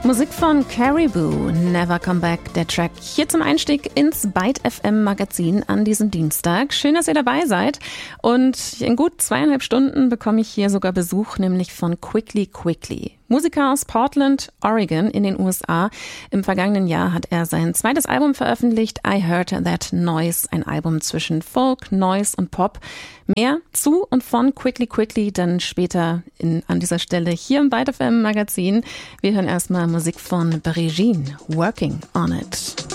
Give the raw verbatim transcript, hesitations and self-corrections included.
Musik von Caribou, Never Come Back, der Track hier zum Einstieg ins Byte F M Magazin an diesem Dienstag. Schön, dass ihr dabei seid. Und in gut zweieinhalb Stunden bekomme ich hier sogar Besuch, nämlich von Quickly Quickly. Musiker aus Portland, Oregon in den U S A. Im vergangenen Jahr hat er sein zweites Album veröffentlicht, I Heard That Noise, ein Album zwischen Folk, Noise und Pop. Mehr zu und von Quickly Quickly dann später in, an dieser Stelle hier im Byte F M Magazin. Wir hören erstmal Musik von Brigitte, Working on It.